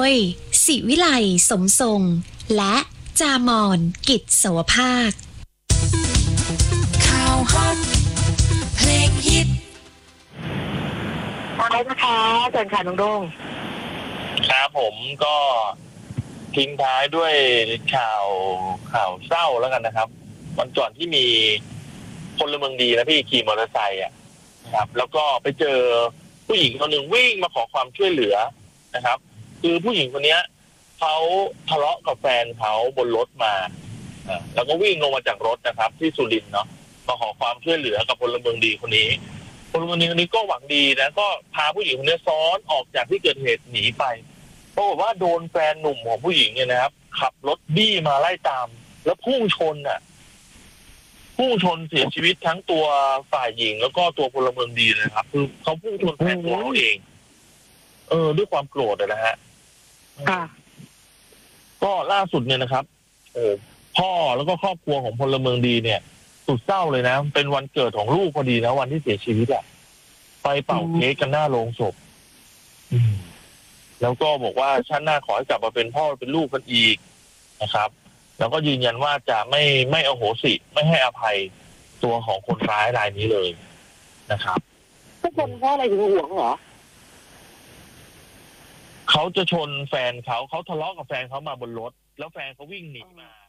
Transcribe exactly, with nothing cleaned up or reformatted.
ยศิวิไลสมทรงและจามอนกิจโสภาคข่าวฮอตเพลงฮิตอะไรนะคะเชิญค่ะน้องโด่งครับผมก็ทิ้งท้ายด้วยข่าวข่าวเศร้าแล้วกันนะครับวันก่อนที่มีพลเมืองดีนะพี่ขี่มอเตอร์ไซค์อ่ะครับแล้วก็ไปเจอผู้หญิงคนหนึ่งวิ่งมาขอความช่วยเหลือนะครับคือผู้หญิงคนนี้เขาทะเลาะกับแฟนเขาบนรถมาแล้วก็วิ่งลงมาจากรถนะครับที่สุรินทร์เนาะมาขอความช่วยเหลือกับพลเมืองดีคนนี้พลเมืองดีคนนี้ก็หวังดีนะก็พาผู้หญิงคนนี้ซ้อนออกจากที่เกิดเหตุหนีไปปรากฏว่าโดนแฟนหนุ่มของผู้หญิงเนี่ยนะครับขับรถบี้มาไล่ตามแล้วพุ่งชนอ่ะพุ่งชนเสียชีวิตทั้งตัวฝ่ายหญิงแล้วก็ตัวพลเมืองดีนะครับคือเขาพุ่งชนแฟนตัวเขาเองเออด้วยความโกรธนะฮะค่ะก็ล่าสุดเนี่ยนะครับเออพ่อแล้วก็ครอบครัวของพลเมืองดีเนี่ยสุดเศร้าเลยนะเป็นวันเกิดของลูกพอดีนะวันที่เสียชีวิตอ่ะไปเป่าเค้กกันหน้าโรงศพอืมแล้วก็บอกว่าชาติหน้าขอให้กลับมาเป็นพ่อเป็นลูกกันอีกนะครับแล้วก็ยืนยันว่าจะไม่ไม่อโหสิไม่ให้อภัยตัวของคนร้ายรายนี้เลยนะครับทุกคนเพราะอะไรถึงห่วงเหรอเขาจะชนแฟนเขาเขาทะเลาะกับแฟนเขามาบนรถแล้วแฟนเขาวิ่งหนีมา